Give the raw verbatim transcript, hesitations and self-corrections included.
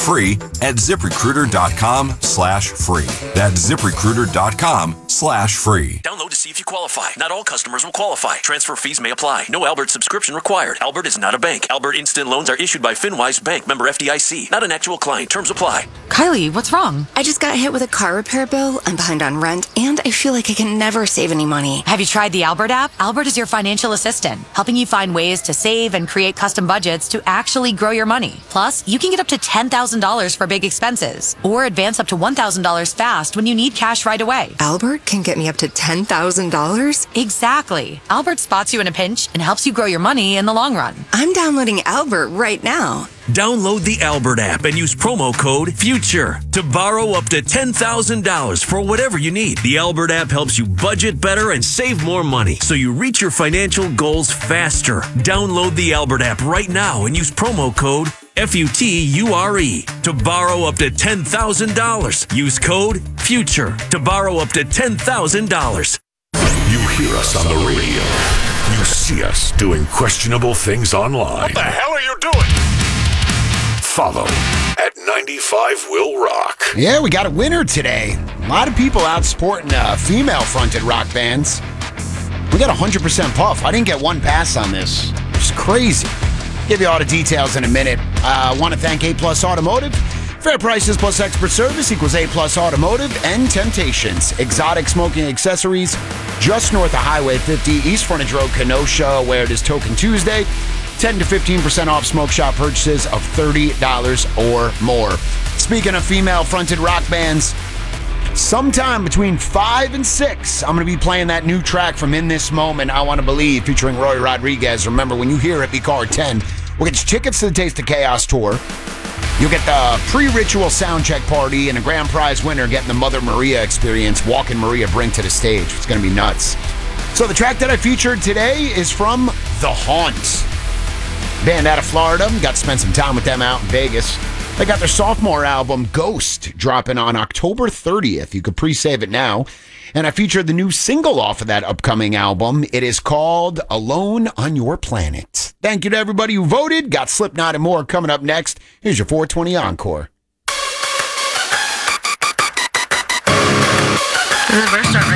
free at ZipRecruiter.com slash free. That's ZipRecruiter.com slash free. Download to see if you qualify. Not all customers will qualify. Transfer fees may apply. No Albert subscription required. Albert is not a bank. Albert Instant Loans are issued by FinWise Bank, member F D I C. Not an actual client. Terms apply. Kylie, what's wrong? I just got hit with a car repair bill. I'm behind on rent, and I feel like I can never save any money. Have you tried the Albert app? Albert is your financial assistant, helping you find ways to save and create custom budgets to actually grow your money. Plus, you can get up to ten thousand dollars for big expenses, or advance up to one thousand dollars fast when you need cash right away. Albert can get me up to ten thousand dollars? Exactly. Albert spots you in a pinch and helps you grow your money in the long run. I'm downloading Albert right now. Download the Albert app and use promo code FUTURE to borrow up to ten thousand dollars for whatever you need. The Albert app helps you budget better and save more money so you reach your financial goals faster. Download the Albert app right now and use promo code FUTURE to borrow up to ten thousand dollars. Use code FUTURE to borrow up to ten thousand dollars. You hear us on the radio. You see us doing questionable things online. What the hell are you doing? Follow at ninety-five Will Rock. Yeah, we got a winner today. A lot of people out supporting uh, female-fronted rock bands. We got one hundred percent Puff. I didn't get one pass on this. It's crazy. Give you all the details in a minute. I uh, want to thank A-Plus Automotive. Fair prices plus expert service equals A-Plus Automotive and Temptations. Exotic smoking accessories just north of Highway fifty, East Frontage Road, Kenosha, where it is Token Tuesday. ten to fifteen percent off smoke shop purchases of thirty dollars or more. Speaking of female-fronted rock bands, sometime between five and six, I'm going to be playing that new track from In This Moment, I Want to Believe, featuring Roy Rodriguez. Remember, when you hear it, be called ten. We'll get you tickets to the Taste of Chaos tour. You'll get the pre-ritual soundcheck party and a grand prize winner getting the Mother Maria experience, walking Maria Brink to the stage. It's going to be nuts. So the track that I featured today is from The Haunt. Band out of Florida. Got to spend some time with them out in Vegas. They got their sophomore album, Ghost, dropping on October thirtieth. You could pre-save it now. And I featured the new single off of that upcoming album. It is called Alone on Your Planet. Thank you to everybody who voted. Got Slipknot and more coming up next. Here's your four twenty Encore.